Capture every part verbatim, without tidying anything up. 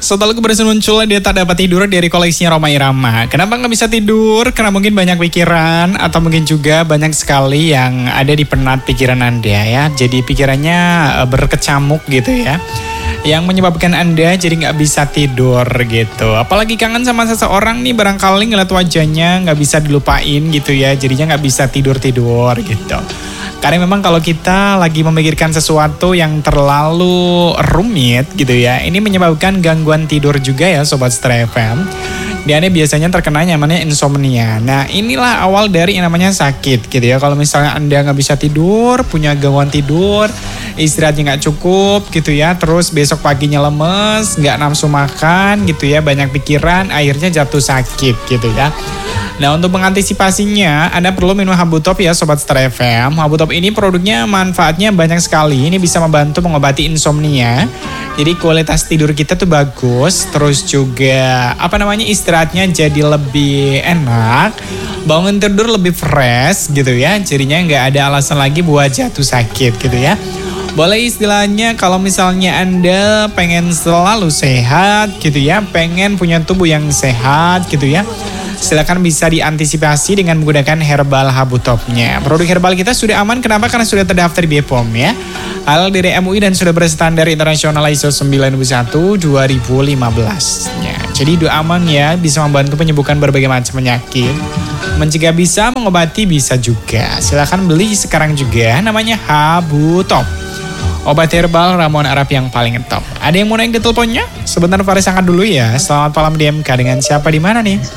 Satu lagu berhasil muncul, Dia Tak Dapat Tidur dari koleksinya Rhoma Irama. Kenapa nggak bisa tidur? Karena mungkin banyak pikiran atau mungkin juga banyak sekali yang ada di penat pikiran Anda ya. Jadi pikirannya berkecamuk gitu ya. Yang menyebabkan Anda jadi nggak bisa tidur gitu. Apalagi kangen sama seseorang nih, barangkali ngeliat wajahnya nggak bisa dilupain gitu ya. Jadinya nggak bisa tidur-tidur gitu. Karena memang kalau kita lagi memikirkan sesuatu yang terlalu rumit gitu ya, ini menyebabkan gangguan tidur juga ya Sobat Setia F M. Dia ini biasanya terkena namanya insomnia. Nah inilah awal dari yang namanya sakit gitu ya. Kalau misalnya Anda nggak bisa tidur, punya gangguan tidur, istirahatnya nggak cukup gitu ya, terus besok paginya lemes, nggak nafsu makan gitu ya, banyak pikiran, akhirnya jatuh sakit gitu ya. Nah untuk mengantisipasinya, Anda perlu minum Habutop ya Sobat Setia F M. Habutop ini produknya manfaatnya banyak sekali. Ini bisa membantu mengobati insomnia. Jadi kualitas tidur kita tuh bagus. Terus juga apa namanya istirahatnya jadi lebih enak. Bangun tidur lebih fresh gitu ya. Jadinya nggak ada alasan lagi buat jatuh sakit gitu ya. Boleh istilahnya kalau misalnya Anda pengen selalu sehat gitu ya. Pengen punya tubuh yang sehat gitu ya. Silakan bisa diantisipasi dengan menggunakan herbal Habutopnya. Produk herbal kita sudah aman, kenapa? Karena sudah terdaftar di B P O M ya. Halal dari M U I dan sudah berstandar internasional I S O sembilan satu dua ribu lima belas. Ya, jadi udah aman ya, bisa membantu penyembuhan berbagai macam penyakit. Mencegah bisa, mengobati bisa juga. Silakan beli sekarang juga, namanya Habutop. Obat herbal ramuan Arab yang paling top. Ada yang mau naik ke teleponnya? Sebentar Faris angkat dulu ya. Selamat malam di M K, dengan siapa di mana nih?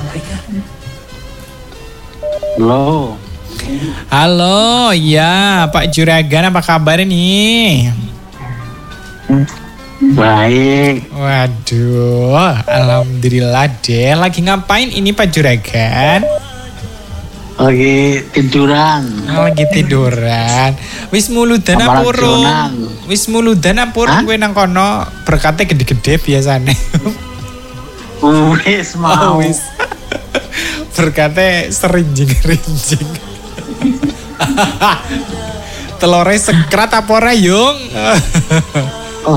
Halo. Halo, ya Pak Juragan, apa kabar nih? Baik. Waduh, alhamdulillah deh. Lagi ngapain ini Pak Juragan? Lagi tiduran. Oh, lagi tiduran. Wis muludan apa urung? Wis muludan apa urung kowe nang kono? Berkatnya gede-gede biasane. Wis mau. Oh, wis. Berkatnya serinjing-rinjing. Telore sekrat apa ora, Yung? Oh.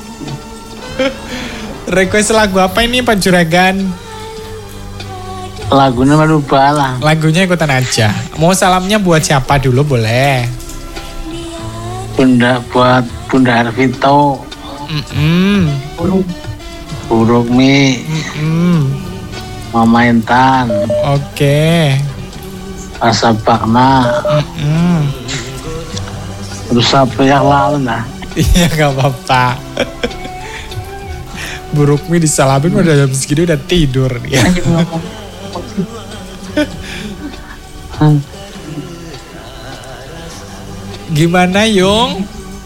Request lagu apa ini Pak Juragan? Lagunya merubah lah. Lagunya ikutan aja. Mau salamnya buat siapa dulu boleh? Bunda buat Bunda Arvito. Mm-mm. Buruk Mi. Mm-mm. Mama Intan. Oke. Asa Bakna. Mm-mm. Terus apa yang lalu lah? Iya gak apa-apa. Buruk Mi disalamin udah jam segini udah tidur ya. Gimana Yung?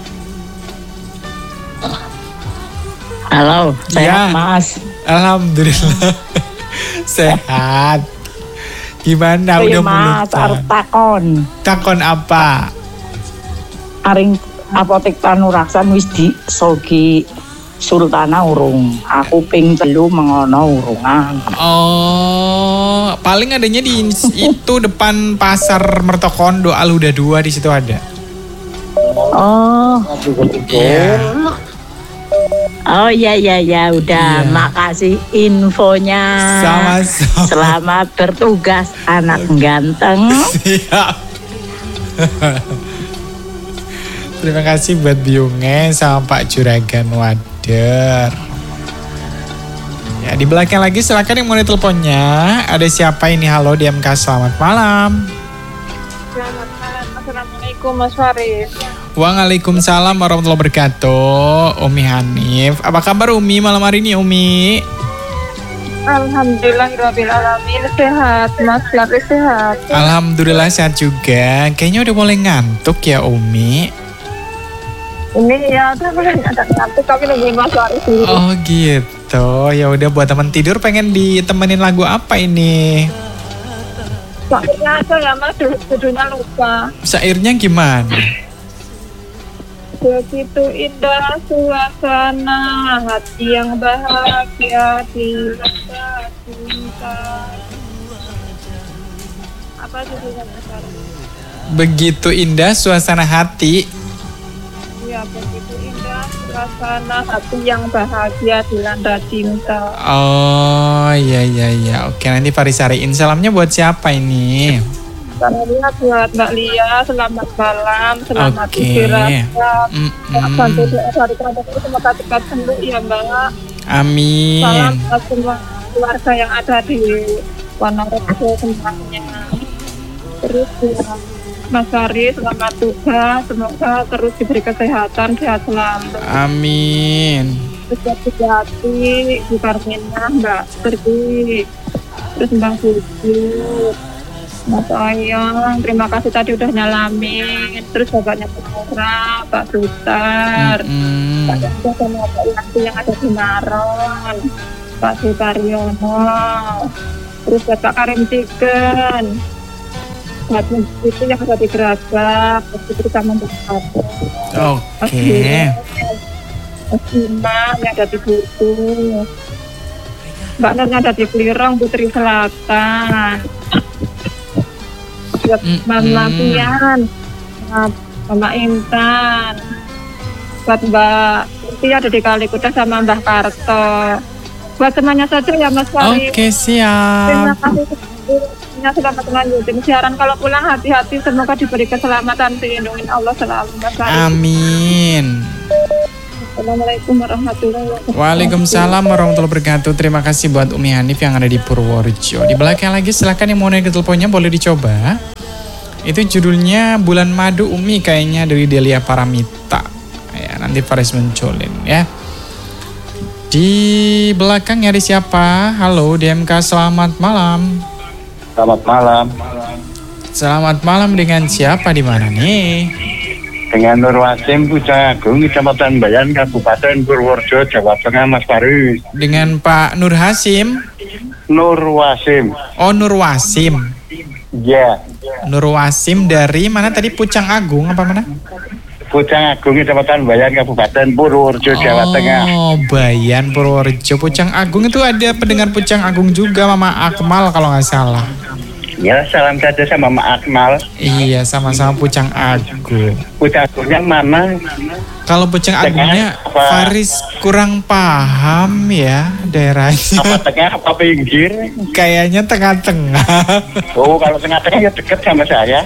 Halo, sehat Ya. Mas. Alhamdulillah sehat. Gimana Iya, udah Mas, mulai? arep takon. Takon apa? Aring apotek Tanuraksan wis di sogi Sultana urung. Aku ping telu mengono urungan. Oh, paling adanya di itu depan pasar Mertokondo Aluda dua, di situ ada. Oh. Iya. Oh iya iya ya udah. Iya. Makasih infonya. Sama-sama. Selamat bertugas anak ganteng. Siap. Terima kasih buat Biungnya sama Pak Juragan Wader. Ya, di belakang lagi silakan yang mau teleponnya. Ada siapa ini? Halo di M K, selamat malam. Selamat malam, Assalamualaikum Mas Faris. Waalaikumsalam warahmatullahi wabarakatuh. Umi Hanif, apa kabar Umi malam hari ini Umi? Alhamdulillahirabbil alamin, sehat Mas Faris, sehat. Alhamdulillah sehat juga. Kayaknya udah mulai ngantuk ya Umi. Ini ya udah mulai ada ngantuk tapi nungguin Mas Faris dulu. Oh gitu. Ya udah buat teman tidur pengen ditemenin lagu apa ini? Soalnya aja ya Mas, judulnya lupa. Syairnya gimana? Begitu indah suasana, hati yang bahagia dilanda cinta. Apa judulnya Mas Faris? Begitu indah suasana hati. Ya begitu indah suasana hati yang bahagia dilanda cinta. Oh iya iya iya. Oke, nanti Faris cariin. Salamnya buat siapa ini? Salamnya buat Mbak Lia, selamat malam, selamat Oke. istirahat. Mm-mm. Bantu doa dari keluarga itu semoga cepat sembuh ya Mbak. Salam Amin. buat semua keluarga yang ada di Wonorejo semuanya. Terus ya, Mas Faris selamat tugas, semoga terus diberi kesehatan, sehat selalu. Amin. Terus hati-hati di Karmina, Mbak Pergi, terus Mbak Suci, Mas Ayang, terima kasih tadi udah nyalamin. Terus bapaknya Pura, Pak Sutar, Mm-mm. Pak Yanto sama Pak Yanti yang ada di Maron, Pak Sutaryono, terus Bapak Karim Tiken, Pak itu yang ada di Gerabak, terus kita membantu. Oke. Mas Bima yang ada di Buku, Mbak Nur yang ada di Klirong, Putri Selatan, buat Mm-mm. Mama Pian, Mama Intan, buat Mbak Inti ada di Kalikuta sama Mbah Karto. Buat semuanya saja ya Mas Faris. Oke, Terima siap. kasih semuanya selamat lanjutin siaran. Kalau pulang hati-hati, semoga diberi keselamatan, dilindungi Allah selalu Mas Faris. Amin. Assalamualaikum warahmatullahi wabarakatuh. Waalaikumsalam warahmatullahi wabarakatuh. Terima kasih buat Umi Hanif yang ada di Purworejo. Di belakang lagi silakan yang mau naik ke teleponnya boleh dicoba. Itu judulnya Bulan Madu Umi kayaknya dari Delia Paramita. Ya, nanti Faris munculin ya. Di belakang ada siapa? Halo D M K, selamat malam. Selamat malam. Selamat malam dengan siapa di mana nih? Dengan Nur Wasim Pucang Agung, Kecamatan Bayan, Kabupaten Purworejo, Jawa Tengah, Mas Faris. Dengan Pak Nur Hasim. Nur Wasim. Oh, Nur Wasim. Ya. Nur Wasim dari mana tadi? Pucang Agung apa mana? Pucang Agung, Kecamatan Bayan, Kabupaten Purworejo, Jawa Tengah. Oh, Bayan Purworejo. Pucang Agung itu ada pendengar Pucang Agung juga, Mama Akmal kalau nggak salah. Ya, salam saja sama Mak Akmal. Iya, sama-sama Pucang Agung. Pucang Agungnya mana? Kalau Pucang Agungnya Apa? Faris kurang paham ya daerahnya. Apa tengah, apa pinggir? Kayaknya tengah-tengah. Oh, kalau tengah-tengah ya dekat sama saya.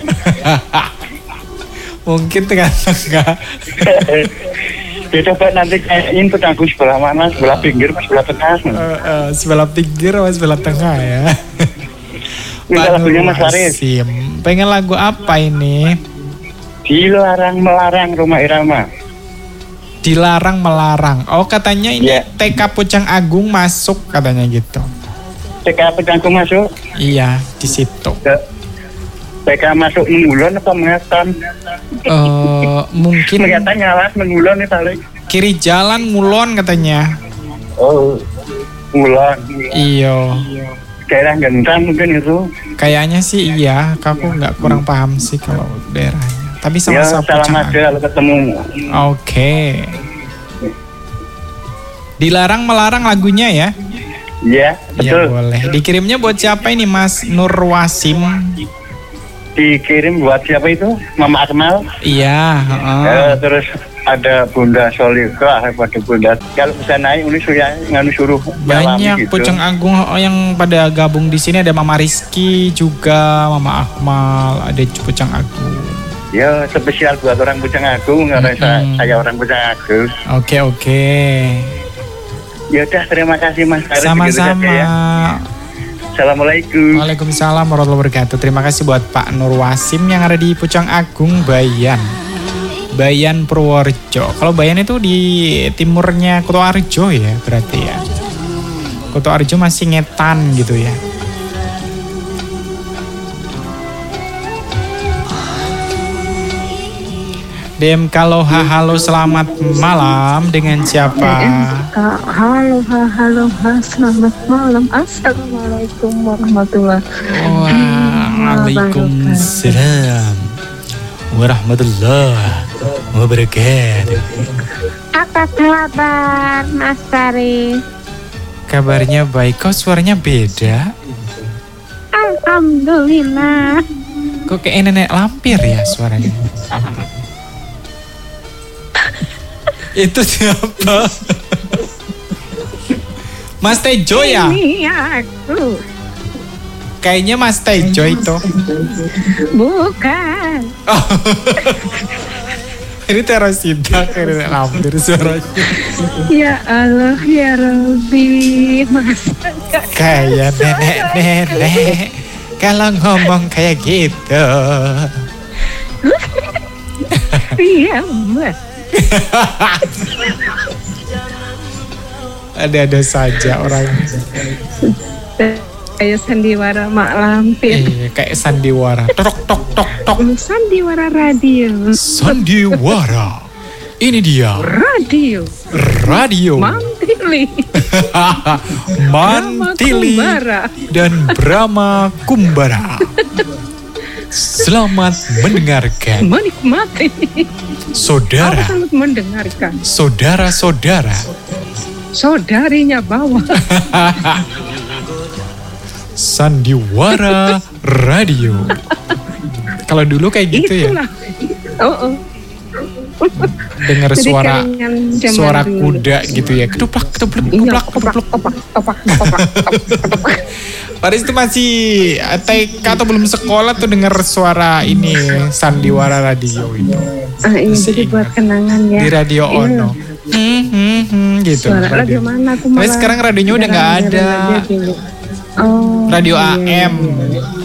Mungkin tengah-tengah. Ya, coba nanti kayain Pucang Agung sebelah mana? Sebelah pinggir, sebelah tengah. Uh, uh, sebelah pinggir atau sebelah tengah ya. Minta lagunya Mas Nur Faris. Wasim. Pengen lagu apa ini? Dilarang melarang Rhoma Irama. Dilarang melarang. Oh, katanya ini Iya. T K Pucang Agung masuk katanya gitu. T K Pucang Agung masuk. Iya, di situ. T K masuk mengulon apa mengetan? Eh, mungkin Kelihatan nyala mengulon nih paling. kiri jalan ngulon katanya. Oh, ngulon. Iyo. Daerah Gentang mungkin itu. Kayaknya sih iya. Aku nggak kurang paham sih kalau daerahnya. Tapi Ya, sama-sama salam Pucang aja Agung. kalau ketemu. Oke. Dilarang melarang lagunya ya? Iya, Iya betul. boleh. Dikirimnya buat siapa ini Mas Nur Wasim? Dikirim buat siapa itu? Mama Akmal. Iya. heeh. Eh, terus ada Bunda Solika, pada Bunda. Kalau bisa naik, ini suruh nganu suruh. Banyak nyalami gitu. Pucang Agung oh, yang pada gabung di sini. Ada Mama Rizky juga, Mama Akmal, ada Pucang Agung. Ya, spesial buat orang Pucang Agung, karena Mm-mm. saya, saya orang Pucang Agung. Oke oke. Ya udah, terima kasih Mas Faris. Begitu Sama-sama. saja ya. Assalamualaikum. Waalaikumsalam warahmatullahi wabarakatuh. Terima kasih buat Pak Nur Wasim yang ada di Pucang Agung, Bayan. Bayan Purworejo. Kalau Bayan itu di timurnya Kutoarjo ya berarti ya. Kutoarjo masih ngetan gitu ya. D M Kaloha, halo selamat malam dengan siapa? Kak, halo, ha- halo, ha- selamat malam. Assalamualaikum warahmatullahi Waalaikumsalam warahmatullahi wabarakatuh. Apa kabar, Mas Faris? Kabarnya baik, kok suaranya beda? Alhamdulillah. Kok kayak nenek lampir ya suaranya? Itu siapa? Mas Tejo ya? Ini aku. Kayaknya Mas Tejo itu. Bukan. Oh. Ini Teresita kayak hampir suaranya. Ya Allah, ya Rabbi, masa gak Kayak nenek-nenek kalau ngomong kayak gitu. iya, Mbak. Ada-ada saja orang. Kayak sandiwara Mak Lampir. Iya, kayak sandiwara. Tok tok tok tok. Sandiwara radio. Sandiwara. Ini dia. Radio. Radio. Mantili. Mantili Kumbara. dan Brahma Kumbara. Selamat mendengarkan. Menikmati. Saudara. Aku sangat mendengarkan. Saudara-saudara. Saudarinya bawah. Sandiwara Radio. Kalau dulu kayak gitu Itulah. ya. Oh, oh. Dengar Jadi suara kelingan zaman suara dulu. kuda gitu ya. Keduplak, keduplak, Iya, keduplak, topak, keduplak. topak, topak, topak, topak. Paris itu masih T K atau belum sekolah tuh dengar suara ini Sandiwara Radio itu. Ah, ini Masih jadi buat ingat. kenangan ya. Di Radio Iya. Ono. Hmm, hmm, hmm, gitu. Suara radio mana aku Tapi malah sekarang radionya udah nggak jarang ada. dengar radio dulu. Oh, Radio iya, A M. iya.